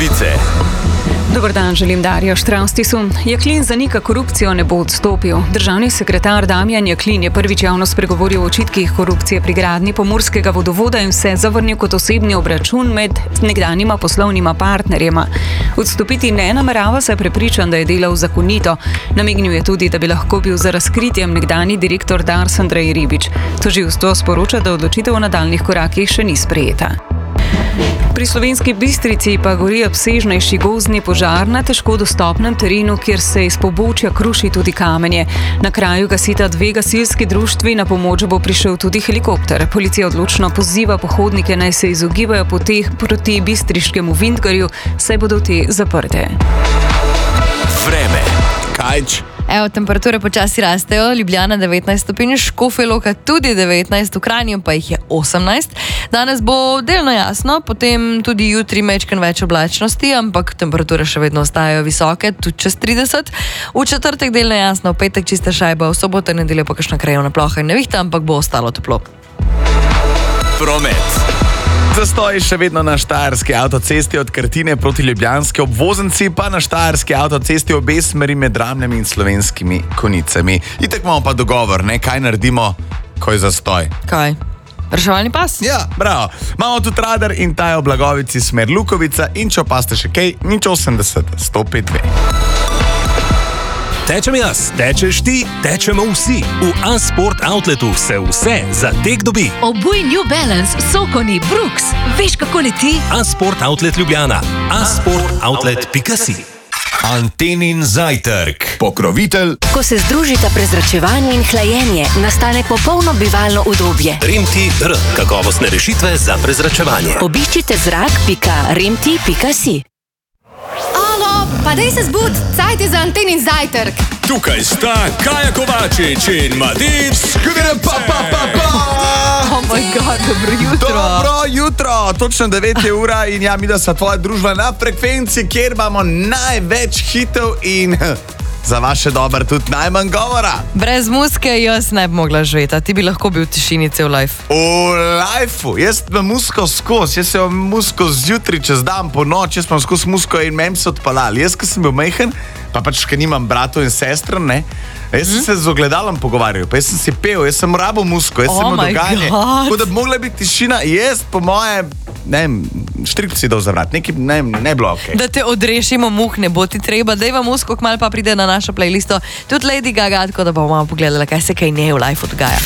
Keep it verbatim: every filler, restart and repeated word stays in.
novice. Dober dan, želim Darjo Štravstisu. Jaklin zanika korupcijo, ne bo odstopil. Državni sekretar Damjan Jaklin je prvič javno spregovoril o očitkih korupcije pri gradnji pomurskega vodovoda in vse zavrnil kot osebni obračun med nekdanjima poslovnima partnerjema. Odstopiti ne namerava, saj prepričan, da je delal zakonito. Namignil je tudi, da bi lahko bil za razkritjem nekdanji direktor Dars Andrej Ribič. Tožilstvo sporoča, da odločitev o nadaljnjih korakih še ni sprejeta. Pri Slovenski Bistrici pa gori obsežnejši gozdni požar na težko dostopnem terenu, kjer se iz pobočja kruši tudi kamenje. Na kraju gasita dve gasilski društvi, na pomoč bo prišel tudi helikopter. Policija odločno poziva pohodnike, naj se izogibajo poteh proti bistriškemu Vintgarju, saj bodo te zaprte. Vreme. Kajč. Evo, temperature počasi rastejo, Ljubljana devetnajst stopinj, Škofja Loka tudi devetnajst, v Kranju pa jih je osemnajst. Danes bo delno jasno, potem tudi jutri mečken več oblačnosti, ampak temperature še vedno ostajajo visoke, tudi čez trideset. V četrtek delno jasno, v petek čista šajba, v soboto in nedeljo pa kakšna krajevna ploha in nevihta, ampak bo ostalo toplo. Promet. Zastoj še vedno na štajerski avtocesti od Krtine proti ljubljanski obvoznici, pa na štajerski avtocesti obe smeri med Ramljami in Slovenskimi Konjicami. Itak imamo pa dogovor, ne, kaj naredimo, ko je zastoj. Kaj? Reševalni pas? Ja, bravo. Imamo tudi radar in ta je v Blagovici smer Lukovica in če opaste še kaj, nič osemdeset, sto pet dve. Tečem jaz, tečeš ti, tečemo vsi. V A-Sport Outletu se vse za tek dobi. Obuj New Balance, Sokoni, Brooks. Veš, kako leti? A-Sport Outlet Ljubljana. a sport outlet pika si. Antenin zajtrk. Pokrovitelj. Ko se združita prezračevanje in hlajenje, nastane popolno bivalno udobje. Remti R. Kakovostne rešitve za prezračevanje. Obiščite zrak pika remti pika si. Alo, pa dej se zbud, cajt je za Antenin zajtrk. Tukaj sta Kaja Kovačič in Madic. Skudere pa pa pa pa! Oh moj god, dobro jutro. Dobro jutro, točno devet je ura in ja, mi da sva tvoja družba na frekvenci, kjer imamo največ hitov in za vaše dobro tudi najmanj govora. Brez muske jaz ne bi mogla živeti, ti bi lahko bil v tišini cel life. V lifeu, jaz imam musko skozi, jaz imam musko zjutraj, čez dan, po noč, jaz imam skozi musko in mem se odpalali. Jaz, ko sem bil majhen, pa pač, ker nimam bratov in sestr, ne, jaz sem se z ogledalom pogovarjal, pa jaz sem si pel, jaz sem rabo musko, jaz sem Oh imel my dogajanje. God. Tako da bi mogla biti tišina, jaz po moje, ne vem, štrik si dal za vrat, nekaj, ne vem, ne bilo okej. Da te odrešimo muh, ne bo ti treba, dejva musko, kmalu pa pride na našo playlisto tudi Lady Gaga, tako da bomo malo pogledali, kaj se kaj ne v lifeu dogaja.